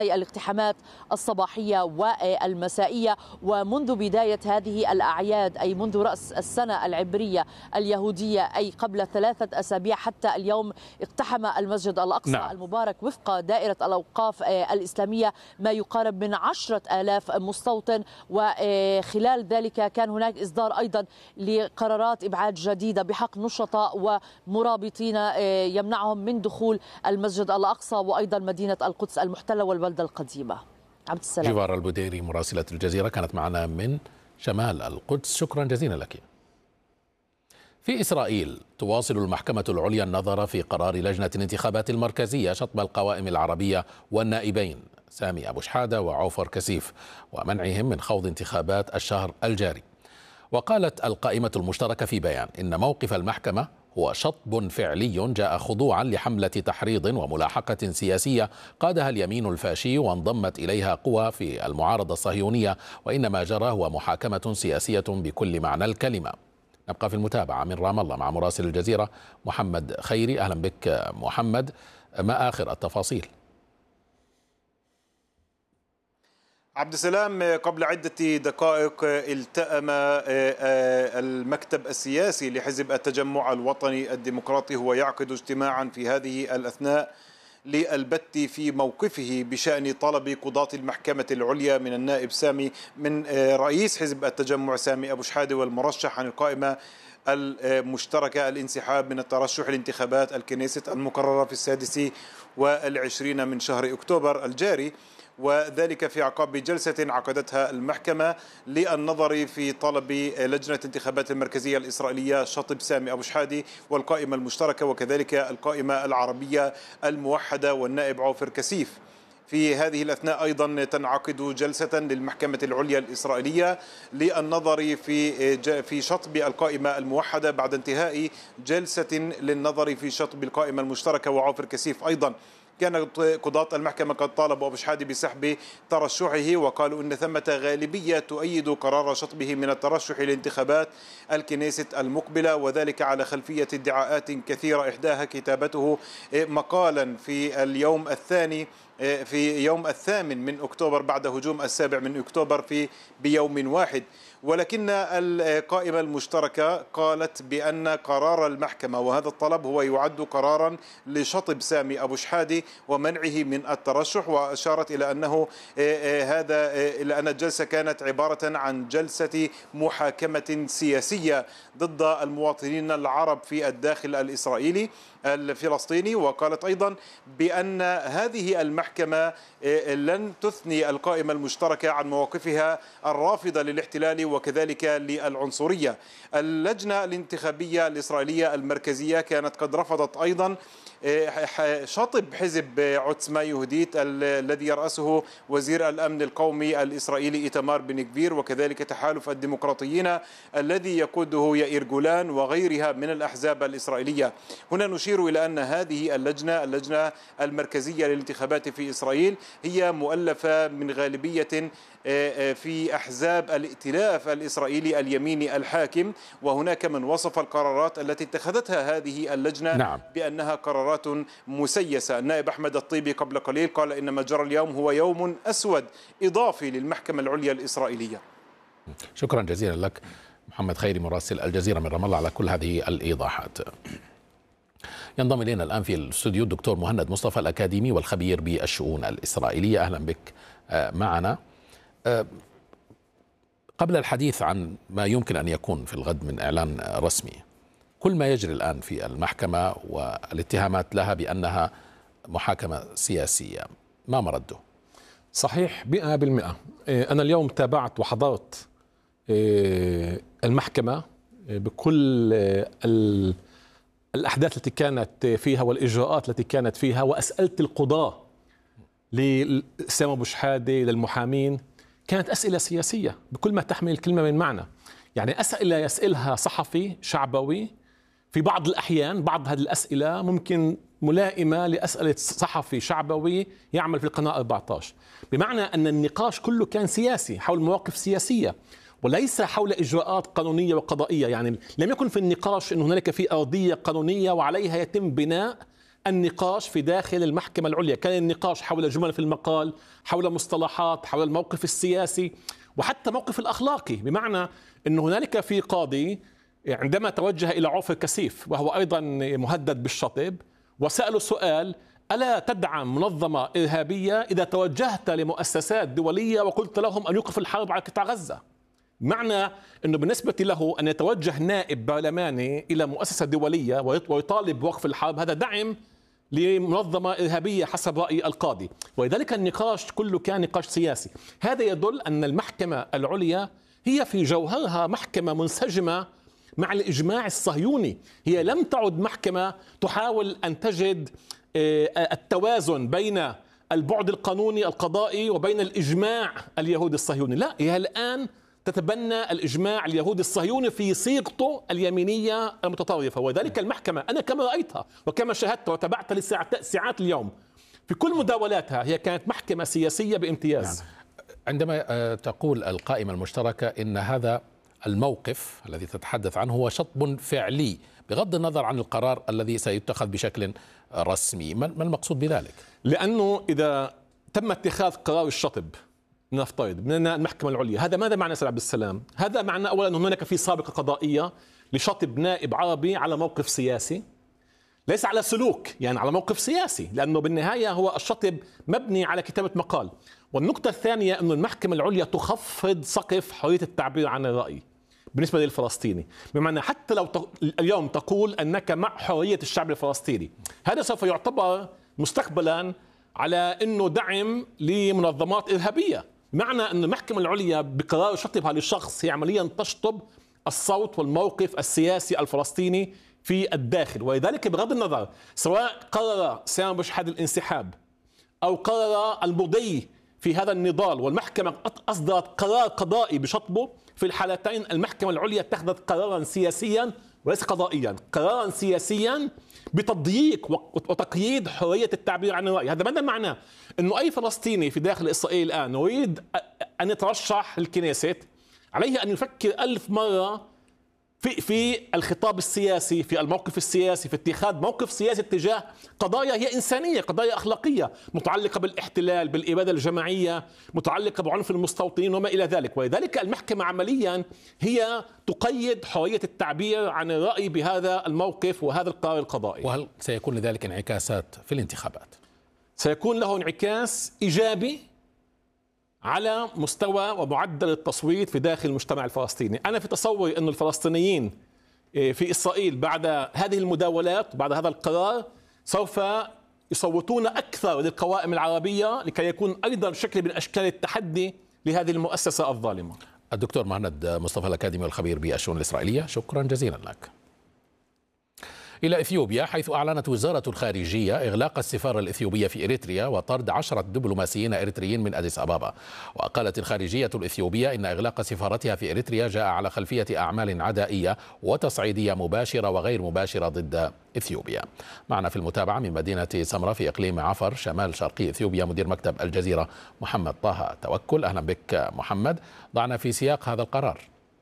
الاقتحامات الصباحية والمسائية. ومنذ بداية هذه الأعياد أي منذ رأس السنة العبرية اليهودية أي قبل 3 أسابيع حتى اليوم اقتحم المسجد الأقصى المبارك وفق دائرة الأوقاف الإسلامية ما يقارب من 10,000 مستوطن. وخلال ذلك كان هناك إصدار أيضا لقرارات إبعاد جديدة بحق نشطاء ومرابطين يمنعهم من دخول المسجد الأقصى وأيضا مدينة القدس المحتلة والبلدة القديمة. عبد السلام جوار البديري مراسلة الجزيرة كانت معنا من شمال القدس، شكرا جزيلا لك. في إسرائيل تواصل المحكمة العليا النظر في قرار لجنة الانتخابات المركزية شطب القوائم العربية والنائبين سامي أبو شحادة وعوفر كسيف ومنعهم من خوض انتخابات الشهر الجاري. وقالت القائمة المشتركة في بيان إن موقف المحكمة هو شطب فعلي جاء خضوعا لحملة تحريض وملاحقة سياسية قادها اليمين الفاشي وانضمت إليها قوى في المعارضة الصهيونية، وإنما جرى هو محاكمة سياسية بكل معنى الكلمة. نبقى في المتابعة من رام الله مع مراسل الجزيرة محمد خيري. أهلا بك محمد، ما آخر التفاصيل؟ عبد السلام، قبل عدة دقائق التأم المكتب السياسي لحزب التجمع الوطني الديمقراطي هو يعقد اجتماعا في هذه الأثناء للبت في موقفه بشأن طلب قضاة المحكمة العليا من النائب سامي من رئيس حزب التجمع سامي أبو شحادة والمرشح عن القائمة المشتركة الانسحاب من الترشح لانتخابات الكنيست المقررة في 26 من شهر أكتوبر الجاري، وذلك في أعقاب جلسة عقدتها المحكمة للنظر في طلب لجنة الانتخابات المركزية الإسرائيلية شطب سامي أبو شحادة والقائمة المشتركة وكذلك القائمة العربية الموحدة والنائب عوفر كسيف. في هذه الأثناء أيضا تنعقد جلسة للمحكمة العليا الإسرائيلية للنظر في شطب القائمة الموحدة بعد انتهاء جلسة للنظر في شطب القائمة المشتركة وعوفر كسيف. أيضا كانت قضاة المحكمة قد طالبوا أبو شحادة بسحب ترشحه وقالوا إن ثمة غالبية تؤيد قرار شطبه من الترشح لانتخابات الكنيست المقبلة، وذلك على خلفية ادعاءات كثيرة إحداها كتابته مقالا في يوم 8 من أكتوبر بعد هجوم 7 من أكتوبر بيوم واحد. ولكن القائمة المشتركة قالت بأن قرار المحكمة وهذا الطلب هو يعد قرارا لشطب سامي أبو شحادة ومنعه من الترشح، وأشارت إلى أن الجلسة كانت عبارة عن جلسة محاكمة سياسية ضد المواطنين العرب في الداخل الإسرائيلي الفلسطيني. وقالت أيضا بأن هذه المحكمة لن تثني القائمة المشتركة عن مواقفها الرافضة للاحتلال وكذلك للعنصرية. اللجنة الانتخابية الإسرائيلية المركزية كانت قد رفضت أيضا شطب حزب عوتسما يهوديت الذي يرأسه وزير الأمن القومي الإسرائيلي إيتمار بن غفير وكذلك تحالف الديمقراطيين الذي يقوده يائير جولان وغيرها من الأحزاب الإسرائيلية. هنا نشير إلى أن هذه اللجنة المركزية للانتخابات في إسرائيل هي مؤلفة من غالبية في أحزاب الائتلاف الإسرائيلي اليميني الحاكم، وهناك من وصف القرارات التي اتخذتها هذه اللجنة بأنها قرارات مسيسة. النائب أحمد الطيبي قبل قليل قال إن ما جرى اليوم هو يوم أسود إضافي للمحكمة العليا الإسرائيلية. شكرا جزيلا لك محمد خيري مراسل الجزيرة من رام الله على كل هذه الإيضاحات. ينضم إلينا الآن في الاستوديو الدكتور مهند مصطفى الأكاديمي والخبير بالشؤون الإسرائيلية. أهلا بك معنا. قبل الحديث عن ما يمكن أن يكون في الغد من إعلان رسمي، كل ما يجري الآن في المحكمة والاتهامات لها بأنها محاكمة سياسية، ما مرده؟ صحيح 100%. أنا اليوم تابعت وحضرت المحكمة بكل الأحداث التي كانت فيها والإجراءات التي كانت فيها، وأسألت القضاة لسامي أبو شحادة للمحامين، كانت أسئلة سياسية بكل ما تحمل الكلمة من معنى. يعني أسئلة يسألها صحفي شعبوي في بعض الأحيان، بعض هذه الأسئلة ممكن ملائمة لأسئلة صحفي شعبوي يعمل في القناة 14، بمعنى أن النقاش كله كان سياسي حول مواقف سياسية وليس حول إجراءات قانونية وقضائية. يعني لم يكن في النقاش أن هنالك في أرضية قانونية وعليها يتم بناء النقاش في داخل المحكمة العليا، كان النقاش حول جمل في المقال، حول مصطلحات، حول الموقف السياسي وحتى الموقف الأخلاقي، بمعنى أن هنالك في قاضي عندما توجه إلى عوف الكسيف وهو أيضا مهدد بالشطب وسأله سؤال: ألا تدعم منظمة إرهابية إذا توجهت لمؤسسات دولية وقلت لهم أن يوقفوا الحرب على قطاع غزة؟ معنى أنه بالنسبة له أن يتوجه نائب برلماني إلى مؤسسة دولية ويطالب بوقف الحرب هذا دعم لمنظمة إرهابية حسب رأي القاضي، ولذلك النقاش كله كان نقاش سياسي. هذا يدل أن المحكمة العليا هي في جوهرها محكمة منسجمة مع الإجماع الصهيوني، هي لم تعد محكمة تحاول أن تجد التوازن بين البعد القانوني القضائي وبين الإجماع اليهودي الصهيوني، لا، هي الآن تتبنى الإجماع اليهودي الصهيوني في صيغته اليمينية المتطرفة. وذلك المحكمة أنا كما رأيتها وكما شاهدت وتابعت لساعات اليوم في كل مداولاتها هي كانت محكمة سياسية بامتياز. عندما تقول القائمة المشتركة إن هذا الموقف الذي تتحدث عنه هو شطب فعلي بغض النظر عن القرار الذي سيتخذ بشكل رسمي، ما المقصود بذلك؟ لأنه إذا تم اتخاذ قرار الشطب نفترض من المحكمة العليا، هذا ماذا معنى سيد عبد السلام؟ هذا معنى أولا أن هناك في سابقة قضائية لشطب نائب عربي على موقف سياسي، ليس على سلوك، يعني على موقف سياسي، لأنه بالنهاية هو الشطب مبني على كتابة مقال. والنقطة الثانية أن المحكمة العليا تخفض سقف حرية التعبير عن الرأي بالنسبة للفلسطيني، بمعنى حتى لو اليوم تقول أنك مع حرية الشعب الفلسطيني، هذا سوف يعتبر مستقبلا على أنه دعم لمنظمات إرهابية، معنى أن المحكمة العليا بقرار شطبها للشخص هي عمليا تشطب الصوت والموقف السياسي الفلسطيني في الداخل. ولذلك بغض النظر سواء قرر سامي أبو شحاد الانسحاب أو قرر المضي في هذا النضال والمحكمة أصدرت قرار قضائي بشطبه، في الحالتين المحكمة العليا اتخذت قرارا سياسيا وليس قضائيا، قرارا سياسيا بتضييق وتقييد حرية التعبير عن الرأي. هذا ماذا معناه؟ أنه أي فلسطيني في داخل إسرائيل الآن يريد أن يترشح للكنيست عليه أن يفكر 1000 مرة في الخطاب السياسي، في الموقف السياسي، في اتخاذ موقف سياسي تجاه قضايا هي إنسانية، قضايا أخلاقية متعلقة بالاحتلال، بالإبادة الجماعية، متعلقة بعنف المستوطنين وما إلى ذلك. ولذلك المحكمة عمليا هي تقيد حرية التعبير عن الرأي بهذا الموقف وهذا القرار القضائي. وهل سيكون لذلك انعكاسات في الانتخابات؟ سيكون له انعكاس إيجابي على مستوى ومعدل التصويت في داخل المجتمع الفلسطيني. أنا في تصوري أن الفلسطينيين في إسرائيل بعد هذه المداولات وبعد هذا القرار سوف يصوتون أكثر للقوائم العربية لكي يكون أيضا شكل من أشكال التحدي لهذه المؤسسة الظالمة. الدكتور مهند مصطفى الأكاديمي والخبير بالشؤون الإسرائيلية، شكرا جزيلا لك. إلى إثيوبيا، حيث أعلنت وزارة الخارجية إغلاق السفارة الإثيوبية في إريتريا وطرد 10 دبلوماسيين إريتريين من أديس أبابا. وقالت الخارجية الإثيوبية إن إغلاق سفارتها في إريتريا جاء على خلفية أعمال عدائية وتصعيدية مباشرة وغير مباشرة ضد إثيوبيا. معنا في المتابعة من مدينة سمرة في إقليم عفر شمال شرقي إثيوبيا مدير مكتب الجزيرة محمد طه توكل. أهلا بك محمد، ضعنا في سياق هذا القرار.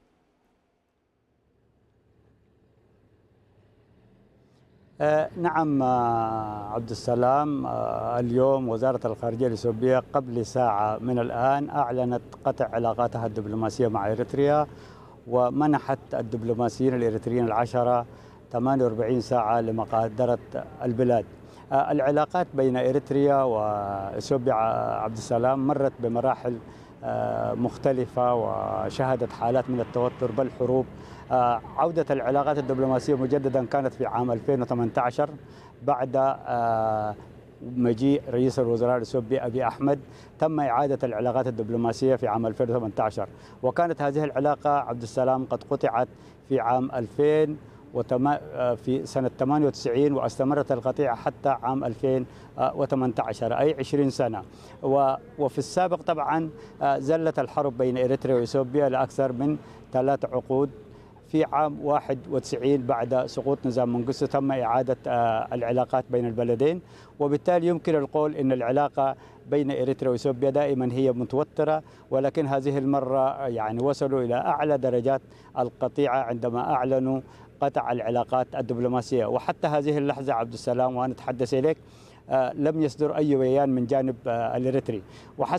نعم عبد السلام، اليوم وزارة الخارجية الإثيوبية قبل ساعة من الآن أعلنت قطع علاقاتها الدبلوماسية مع إريتريا، ومنحت الدبلوماسيين الإريتريين 48 ساعة لمغادرة البلاد. العلاقات بين إريتريا وإثيوبيا عبد السلام مرت بمراحل مختلفة وشهدت حالات من التوتر بل حروب. عودة العلاقات الدبلوماسية مجددا كانت في عام 2018 بعد مجيء رئيس الوزراء الإثيوبي أبي أحمد. تم إعادة العلاقات الدبلوماسية في عام 2018، وكانت هذه العلاقة عبد السلام قد قطعت في عام 2000 في سنة 98 واستمرت القطيعة حتى عام 2018 أي 20 سنة. وفي السابق طبعا زلت الحرب بين إريتريا وإثيوبيا لأكثر من 3 عقود. في عام 91 بعد سقوط نظام منغستو تم إعادة العلاقات بين البلدين، وبالتالي يمكن القول أن العلاقة بين إريتريا وإثيوبيا دائما هي متوترة، ولكن هذه المرة يعني وصلوا إلى أعلى درجات القطيعة عندما أعلنوا قطع العلاقات الدبلوماسية. وحتى هذه اللحظة عبد السلام وأنا أتحدث إليك لم يصدر أي بيان من جانب الإريتري. وحسب